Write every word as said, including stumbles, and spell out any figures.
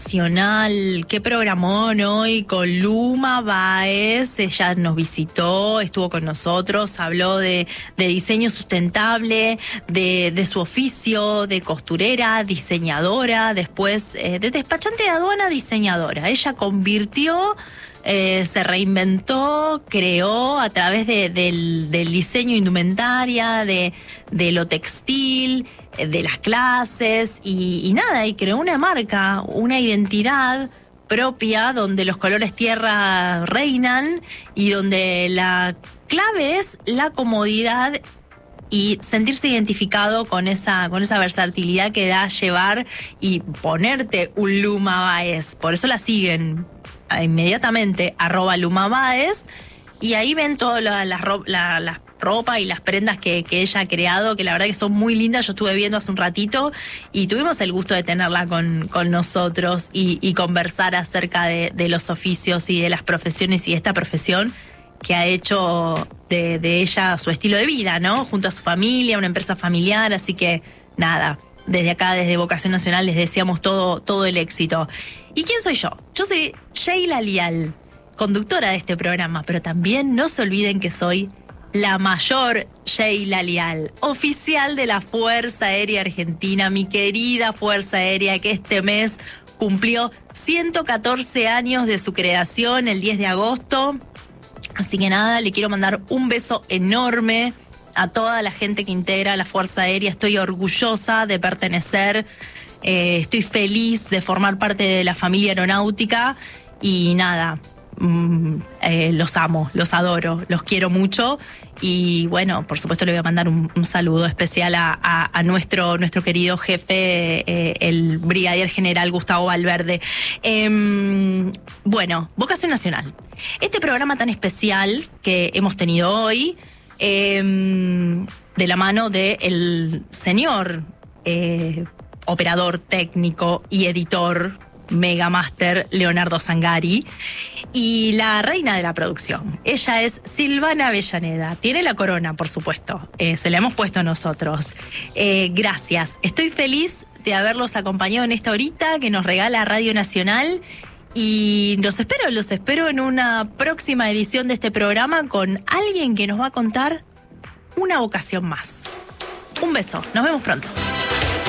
Nacional, qué programón hoy con Luma Báez. Ella nos visitó, estuvo con nosotros, habló de, de diseño sustentable, de, de su oficio, de costurera, diseñadora, después eh, de despachante de aduana, diseñadora. Ella convirtió, eh, se reinventó, creó a través de, del, del diseño indumentaria, de, de lo textil, de las clases y, y nada, y creó una marca, una identidad propia donde los colores tierra reinan y donde la clave es la comodidad y sentirse identificado con esa, con esa versatilidad que da llevar y ponerte un Luma Báez. Por eso la siguen inmediatamente, arroba Luma Báez, y ahí ven todas las la, la, la ropa y las prendas que, que ella ha creado, que la verdad que son muy lindas. Yo estuve viendo hace un ratito y tuvimos el gusto de tenerla con, con nosotros y, y conversar acerca de, de los oficios y de las profesiones y de esta profesión que ha hecho de, de ella su estilo de vida, ¿no? Junto a su familia, una empresa familiar, así que nada, desde acá, desde Vocación Nacional, les deseamos todo, todo el éxito. ¿Y quién soy yo? Yo soy Sheila Lial, conductora de este programa, pero también no se olviden que soy la mayor Sheila Lial, oficial de la Fuerza Aérea Argentina, mi querida Fuerza Aérea, que este mes cumplió ciento catorce años de su creación, el diez de agosto. Así que nada, le quiero mandar un beso enorme a toda la gente que integra la Fuerza Aérea. Estoy orgullosa de pertenecer, eh, estoy feliz de formar parte de la familia aeronáutica y nada, Mm, eh, los amo, los adoro, los quiero mucho y bueno, por supuesto le voy a mandar un, un saludo especial a, a, a nuestro, nuestro querido jefe, eh, el brigadier general Gustavo Valverde. Eh, bueno, Vocación Nacional. Este programa tan especial que hemos tenido hoy, eh, de la mano del señor eh, operador técnico y editor Megamaster Leonardo Zangari y la reina de la producción. Ella es Silvana Avellaneda. Tiene la corona, por supuesto. Eh, se la hemos puesto nosotros. Eh, gracias. Estoy feliz de haberlos acompañado en esta horita que nos regala Radio Nacional y los espero, los espero en una próxima edición de este programa con alguien que nos va a contar una vocación más. Un beso. Nos vemos pronto.